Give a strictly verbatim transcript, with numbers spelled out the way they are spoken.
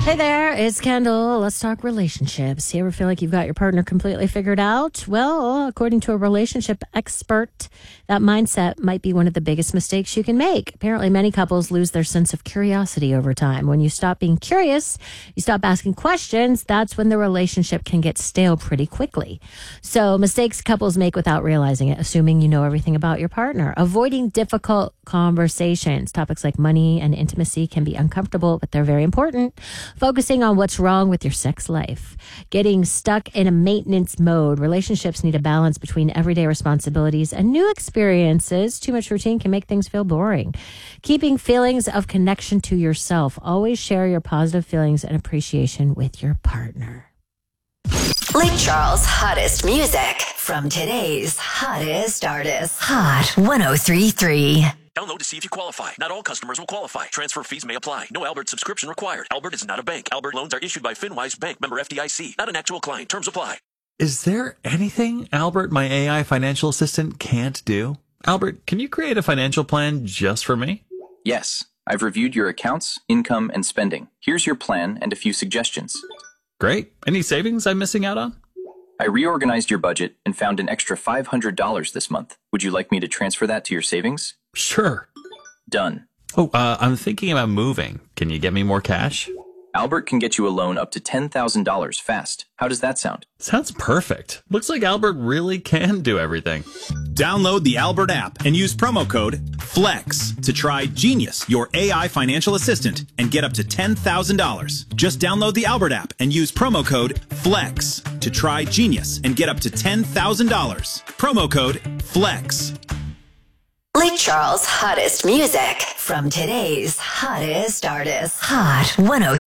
Hey there, it's Kendall. Let's talk relationships. You ever feel like you've got your partner completely figured out? Well, according to a relationship expert, that mindset might be one of the biggest mistakes you can make. Apparently, many couples lose their sense of curiosity over time. When you stop being curious, you stop asking questions, that's when the relationship can get stale pretty quickly. So, mistakes couples make without realizing it, assuming you know everything about your partner. Avoiding difficult conversations. Topics like money and intimacy can be uncomfortable, but they're very important. Focusing on what's wrong with your sex life. Getting stuck in a maintenance mode. Relationships need a balance between everyday responsibilities and new experiences. Too much routine can make things feel boring. Keeping feelings of connection to yourself. Always share your positive feelings and appreciation with your partner. Lake Charles' hottest music from today's hottest artists. Hot one oh three point three. Download to see if you qualify. Not all customers will qualify. Transfer fees may apply. No Albert subscription required. Albert is not a bank. Albert loans are issued by FinWise Bank, member F D I C. Not an actual client. Terms apply. Is there anything Albert, my A I financial assistant, can't do? Albert, can you create a financial plan just for me? Yes. I've reviewed your accounts, income, and spending. Here's your plan and a few suggestions. Great. Any savings I'm missing out on? I reorganized your budget and found an extra five hundred dollars this month. Would you like me to transfer that to your savings? Sure. Done. Oh, uh, I'm thinking about moving. Can you get me more cash? Albert can get you a loan up to ten thousand dollars fast. How does that sound? Sounds perfect. Looks like Albert really can do everything. Download the Albert app and use promo code FLEX to try Genius, your A I financial assistant, and get up to ten thousand dollars. Just download the Albert app and use promo code FLEX to try Genius and get up to ten thousand dollars. Promo code FLEX. Lake Charles' hottest music from today's hottest artists. Hot one oh